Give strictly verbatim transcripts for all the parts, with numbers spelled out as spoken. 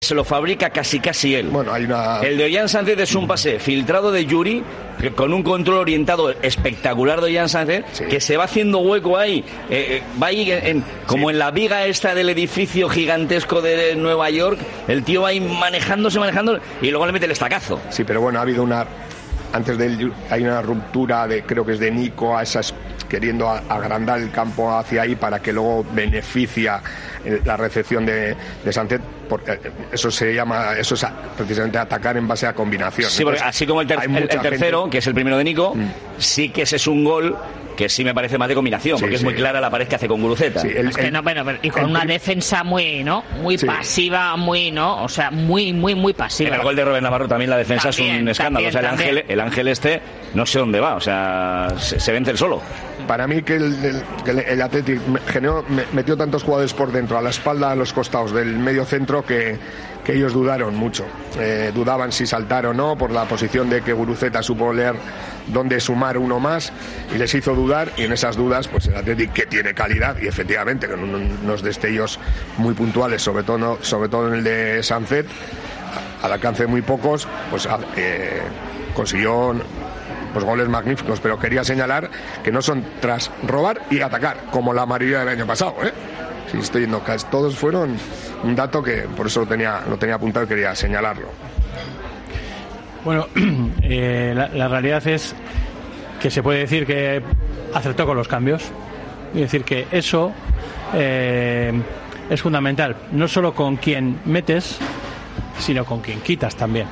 se lo fabrica casi casi él. Bueno, hay una... El de Ollán Sánchez es un pase filtrado de Yuri, que con un control orientado espectacular de Ollán Sánchez, sí. que se va haciendo hueco ahí, eh, va ahí en, en, como sí. en la viga esta del edificio gigantesco de Nueva York, el tío va ahí manejándose, manejando, y luego le mete el estacazo. Sí, pero bueno, ha habido una... Antes de él hay una ruptura, de creo que es de Nico, a esas queriendo agrandar el campo hacia ahí para que luego beneficia la recepción de, de Sánchez. Porque eso se llama, eso es precisamente atacar en base a combinación. Sí, porque así como el, ter- el, el tercero, gente... que es el primero de Nico, mm. sí que ese es un gol que sí me parece más de combinación, sí, porque sí. es muy clara la pared que hace con Guruceta. Sí, el, es que no, bueno, y con el, una defensa muy, ¿no? Muy sí. pasiva, muy, ¿no? O sea, muy, muy, muy pasiva. En el gol de Robert Navarro también la defensa también, es un escándalo. También, o sea, el ángel, el ángel este no sé dónde va, o sea, se, se vence el solo. Para mí que el, el, el, el Athletic generó, metió tantos jugadores por dentro, a la espalda, a los costados del medio centro, que, que ellos dudaron mucho. Eh, dudaban si saltar o no, por la posición de que Guruceta supo leer dónde sumar uno más, y les hizo dudar, y en esas dudas, pues el Athletic, que tiene calidad, y efectivamente, con unos destellos muy puntuales, sobre todo, sobre todo en el de Sánchez, al alcance de muy pocos, pues eh, consiguió... pues goles magníficos, pero quería señalar que no son tras robar y atacar, como la mayoría del año pasado, ¿eh? Sí, estoy yendo, todos fueron un dato que por eso lo tenía, lo tenía apuntado y quería señalarlo. Bueno, eh, la, la realidad es que se puede decir que acertó con los cambios, y decir que eso eh, es fundamental, no solo con quien metes, sino con quien quitas también.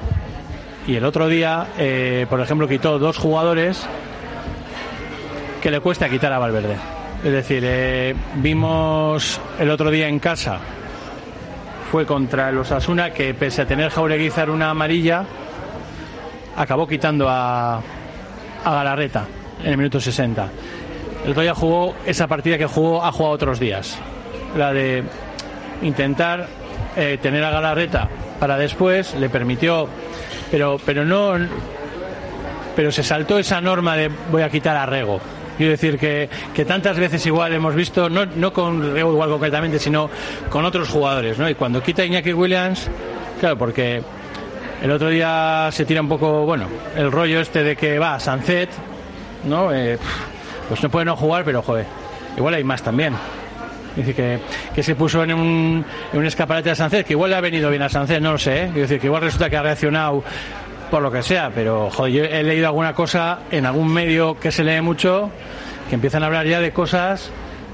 Y el otro día, eh, por ejemplo, quitó dos jugadores que le cuesta quitar a Valverde. Es decir, eh, vimos el otro día en casa, fue contra el Osasuna, que pese a tener Jaureguizar una amarilla, acabó quitando a, a Galarreta en el minuto sesenta. El otro día jugó esa partida que jugó, ha jugado otros días. La de intentar eh, tener a Galarreta para después, le permitió... Pero, pero no, pero se saltó esa norma de voy a quitar a Rego. Quiero decir que, que tantas veces igual hemos visto, no, no con Rego igual concretamente, sino con otros jugadores, ¿no? Y cuando quita a Iñaki Williams, claro, porque el otro día se tira un poco, bueno, el rollo este de que va Sánchez, ¿no? Eh, pues no puede no jugar, pero joder, igual hay más también. Es decir, que, que se puso en un, en un escaparate a Sánchez, que igual le ha venido bien a Sánchez, no lo sé, ¿eh? Es decir, que igual resulta que ha reaccionado por lo que sea, pero joder, yo he leído alguna cosa en algún medio que se lee mucho, que empiezan a hablar ya de cosas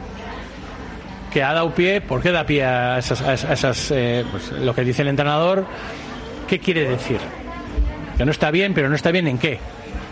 que ha dado pie. ¿Por qué da pie a esas, a esas eh, pues, lo que dice el entrenador? ¿Qué quiere decir? Que no está bien, pero no está bien ¿en qué?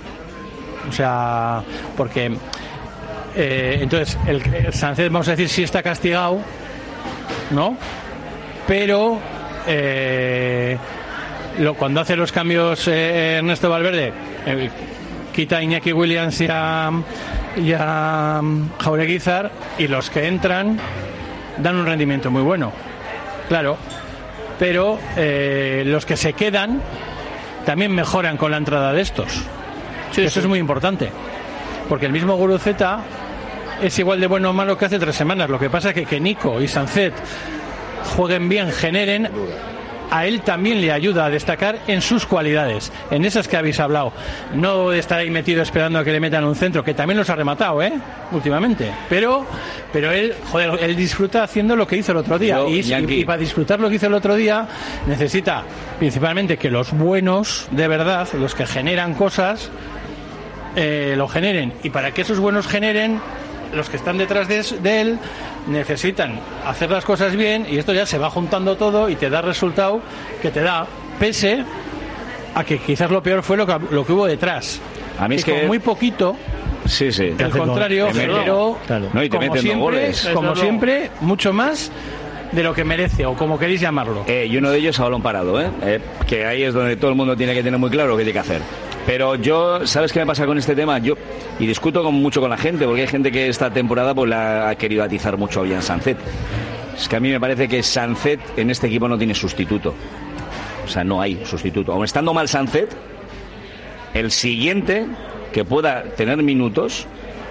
O sea, porque... Eh, entonces el, el Sánchez, vamos a decir, sí está castigado, ¿no? Pero eh, lo, cuando hace los cambios eh, Ernesto Valverde, eh, quita a Iñaki Williams y a, y a Jaureguizar, y los que entran dan un rendimiento muy bueno, claro, pero eh, los que se quedan también mejoran con la entrada de estos. Sí, eso sí. Es muy importante, porque el mismo Guruceta es igual de bueno o malo que hace tres semanas. Lo que pasa es que que Nico y Sánchez jueguen bien, generen, a él también le ayuda a destacar en sus cualidades, en esas que habéis hablado. No de estar ahí metido esperando a que le metan un centro, que también los ha rematado, ¿eh? Últimamente. Pero pero él, joder, él disfruta haciendo lo que hizo el otro día. Yo, y, y, y para disfrutar lo que hizo el otro día, necesita principalmente que los buenos, de verdad, los que generan cosas, eh, lo generen. Y para que esos buenos generen, los que están detrás de, de él necesitan hacer las cosas bien, y esto ya se va juntando todo y te da resultado que te da, pese a que quizás lo peor fue lo que, lo que hubo detrás. A mí es que, que con muy poquito, sí, sí, al contrario, generó, claro. No, y te como siempre, goles. como siempre, mucho más de lo que merece, o como queréis llamarlo. Eh, y uno de ellos a balón parado, ¿eh? Eh, que ahí es donde todo el mundo tiene que tener muy claro lo que tiene que hacer. Pero yo, ¿sabes qué me pasa con este tema? Yo, y discuto con, mucho con la gente, porque hay gente que esta temporada pues la ha querido atizar mucho a Ollán Sánchez. Es que a mí me parece que Sánchez en este equipo no tiene sustituto. O sea, no hay sustituto. Aun estando mal Sánchez, el siguiente que pueda tener minutos,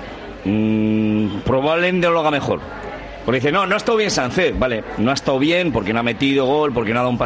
mmm, probablemente lo haga mejor. Porque dice, no, no ha estado bien Sánchez. Vale, no ha estado bien porque no ha metido gol, porque no ha dado un